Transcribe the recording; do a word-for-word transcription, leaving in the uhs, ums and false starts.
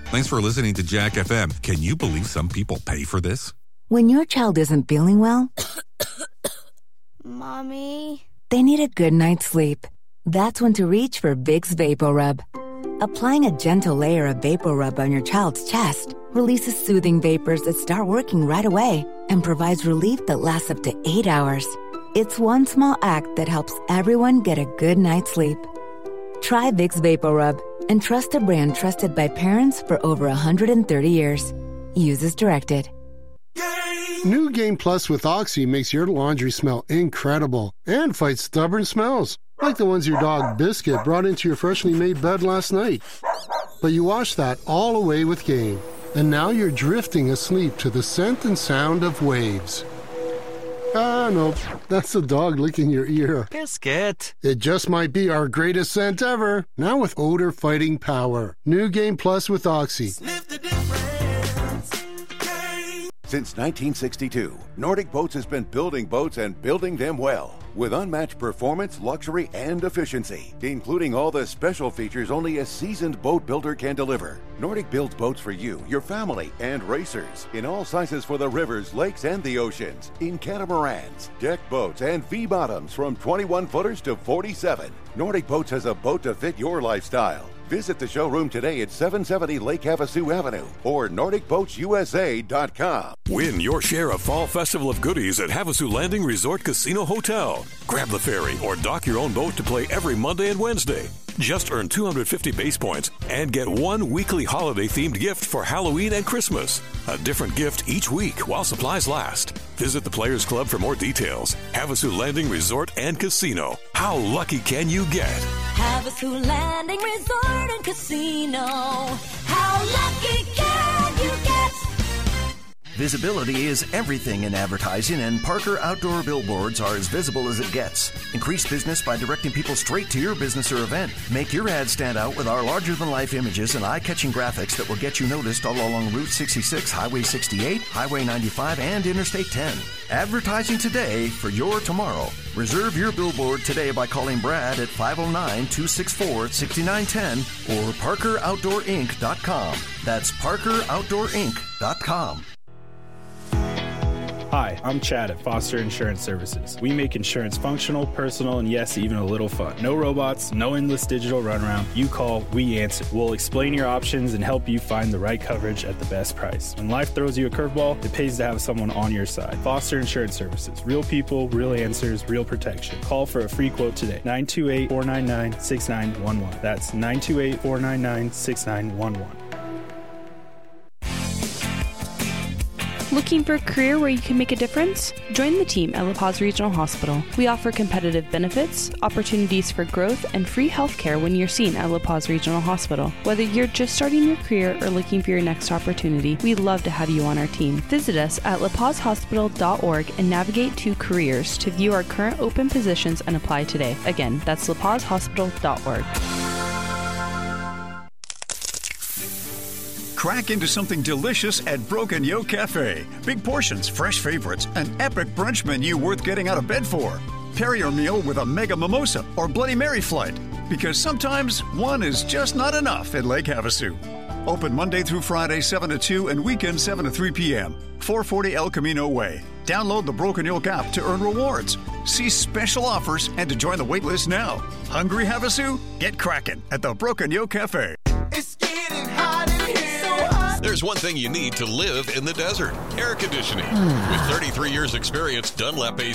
Thanks for listening to Jack F M. Can you believe some people pay for this? When your child isn't feeling well, Mommy, they need a good night's sleep. That's when to reach for Vicks VapoRub. Applying a gentle layer of VapoRub on your child's chest releases soothing vapors that start working right away and provides relief that lasts up to eight hours. It's one small act that helps everyone get a good night's sleep. Try Vicks VapoRub and trust a brand trusted by parents for over one hundred thirty years. Use as directed. New Game Plus with Oxy makes your laundry smell incredible and fights stubborn smells, like the ones your dog Biscuit brought into your freshly made bed last night. But you wash that all away with Game, and now you're drifting asleep to the scent and sound of waves. Ah, no, that's the dog licking your ear. Biscuit. It just might be our greatest scent ever, now with odor-fighting power. New Game Plus with Oxy. Sniff the difference. Since nineteen sixty-two, Nordic Boats has been building boats and building them well, with unmatched performance, luxury, and efficiency, including all the special features only a seasoned boat builder can deliver. Nordic builds boats for you, your family, and racers, in all sizes for the rivers, lakes, and the oceans, in catamarans, deck boats, and V-bottoms from twenty-one footers to forty-seven. Nordic Boats has a boat to fit your lifestyle. Visit the showroom today at seven seventy Lake Havasu Avenue or Nordic Boats U S A dot com. Win your share of Fall Festival of goodies at Havasu Landing Resort Casino Hotel. Grab the ferry or dock your own boat to play every Monday and Wednesday. Just earn two hundred fifty base points and get one weekly holiday-themed gift for Halloween and Christmas. A different gift each week while supplies last. Visit the Players Club for more details. Havasu Landing Resort and Casino. How lucky can you get? Havasu Landing Resort and Casino. How lucky can you get? Visibility is everything in advertising, and Parker Outdoor Billboards are as visible as it gets. Increase business by directing people straight to your business or event. Make your ad stand out with our larger-than-life images and eye-catching graphics that will get you noticed all along Route sixty-six, Highway sixty-eight, Highway ninety-five, and Interstate ten. Advertising today for your tomorrow. Reserve your billboard today by calling Brad at five oh nine, two six four, six nine one oh or parker outdoor inc dot com. That's parker outdoor inc dot com. Hi, I'm Chad at Foster Insurance Services. We make insurance functional, personal, and yes, even a little fun. No robots, no endless digital runaround. You call, we answer. We'll explain your options and help you find the right coverage at the best price. When life throws you a curveball, it pays to have someone on your side. Foster Insurance Services. Real people, real answers, real protection. Call for a free quote today. nine two eight, four nine nine, six nine one one. That's nine two eight, four nine nine, six nine one one. Looking for a career where you can make a difference? Join the team at La Paz Regional Hospital. We offer competitive benefits, opportunities for growth, and free health care when you're seen at La Paz Regional Hospital. Whether you're just starting your career or looking for your next opportunity, we'd love to have you on our team. Visit us at la paz hospital dot org and navigate to careers to view our current open positions and apply today. Again, that's la paz hospital dot org. Crack into something delicious at Broken Yoke Cafe. Big portions, fresh favorites, an epic brunch menu worth getting out of bed for. Pair your meal with a mega mimosa or Bloody Mary flight, because sometimes one is just not enough at Lake Havasu. Open Monday through Friday, seven to two, and weekends, seven to three p.m. four forty El Camino Way. Download the Broken Yoke app to earn rewards. See special offers and to join the waitlist now. Hungry, Havasu? Get cracking at the Broken Yoke Cafe. It's getting hot in here. So hot. There's one thing you need to live in the desert: air conditioning. With thirty-three years experience, Dunlap A C